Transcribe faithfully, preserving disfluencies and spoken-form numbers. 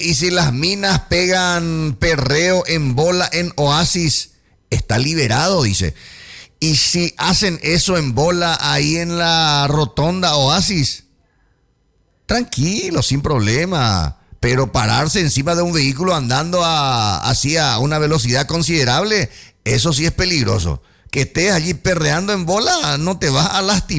Y si las minas pegan perreo en bola en Oasis, está liberado, dice. Y si hacen eso en bola ahí en la rotonda Oasis, tranquilo, sin problema. Pero pararse encima de un vehículo andando a, así a una velocidad considerable, eso sí es peligroso. Que estés allí perreando en bola, no te vas a lastimar.